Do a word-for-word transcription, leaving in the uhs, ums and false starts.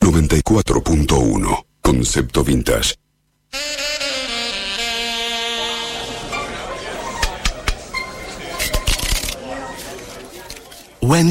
noventa y cuatro punto uno. Concepto Vintage. When